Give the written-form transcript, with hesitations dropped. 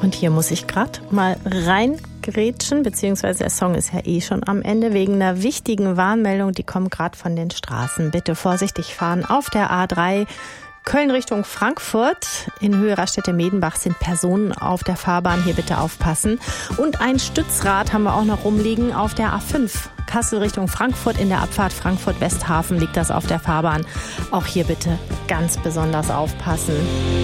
Und hier muss ich gerade mal reingrätschen, beziehungsweise der Song ist ja schon am Ende, wegen einer wichtigen Warnmeldung, die kommt gerade von den Straßen. Bitte vorsichtig fahren auf der A3 Köln Richtung Frankfurt. In Höhe Raststätte-Medenbach sind Personen auf der Fahrbahn, hier bitte aufpassen. Und ein Stützrad haben wir auch noch rumliegen auf der A5 Kassel Richtung Frankfurt. In der Abfahrt Frankfurt-Westhafen liegt das auf der Fahrbahn. Auch hier bitte ganz besonders aufpassen.